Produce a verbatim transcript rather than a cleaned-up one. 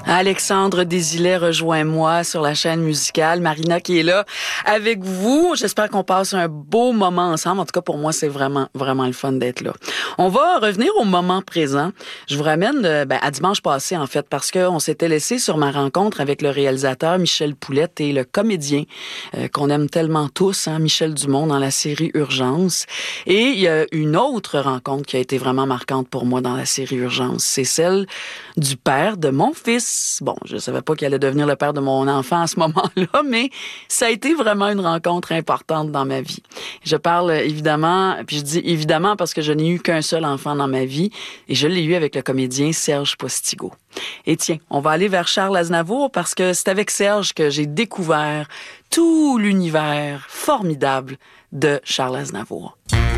Alexandre Desilets, rejoins-moi sur la chaîne musicale. Marina qui est là avec vous. J'espère qu'on passe un beau moment ensemble. En tout cas, pour moi, c'est vraiment, vraiment le fun d'être là. On va revenir au moment présent. Je vous ramène ben, à dimanche passé, en fait, parce qu'on s'était laissé sur ma rencontre avec le réalisateur Michel Poulette et le comédien euh, qu'on aime tellement tous, hein, Michel Dumont, dans la série Urgence. Et il y a une autre rencontre qui a été vraiment marquante pour moi dans la série Urgence. C'est celle du père de mon fils. Bon, je savais pas qu'il allait devenir le père de mon enfant à ce moment-là, mais ça a été vraiment une rencontre importante dans ma vie. Je parle évidemment, puis je dis évidemment parce que je n'ai eu qu'un seul enfant dans ma vie, et je l'ai eu avec le comédien Serge Postigo. Et tiens, on va aller vers Charles Aznavour parce que c'est avec Serge que j'ai découvert tout l'univers formidable de Charles Aznavour.